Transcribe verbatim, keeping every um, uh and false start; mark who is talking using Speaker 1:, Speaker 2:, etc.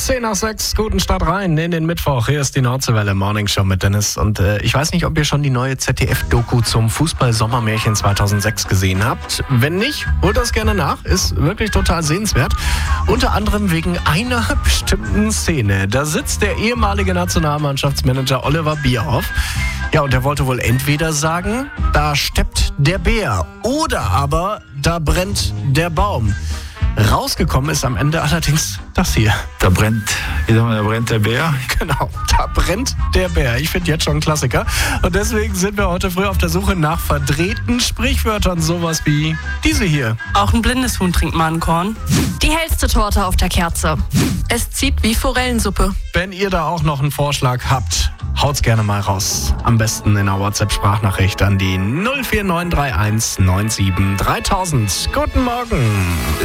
Speaker 1: zehn nach sechs, guten Start rein in den Mittwoch. Hier ist die Nordseewelle Morning Show mit Dennis. Und äh, ich weiß nicht, ob ihr schon die neue Z D F-Doku zum Fußball-Sommermärchen zweitausendsechs gesehen habt. Wenn nicht, holt das gerne nach. Ist wirklich total sehenswert. Unter anderem wegen einer bestimmten Szene. Da sitzt der ehemalige Nationalmannschaftsmanager Oliver Bierhoff. Ja, und er wollte wohl entweder sagen, da steppt der Bär oder aber da brennt der Baum. Rausgekommen ist am Ende allerdings das hier.
Speaker 2: Da brennt, wie sagen wir, da brennt der Bär.
Speaker 1: Genau, da brennt der Bär. Ich finde jetzt schon ein Klassiker. Und deswegen sind wir heute früh auf der Suche nach verdrehten Sprichwörtern. Sowas wie diese hier.
Speaker 3: Auch ein blindes Huhn trinkt mal ein Korn.
Speaker 4: Die hellste Torte auf der Kerze.
Speaker 5: Es zieht wie Forellensuppe.
Speaker 1: Wenn ihr da auch noch einen Vorschlag habt, haut's gerne mal raus. Am besten in einer WhatsApp-Sprachnachricht an die null vier neun drei eins neun sieben dreitausend. Guten Morgen.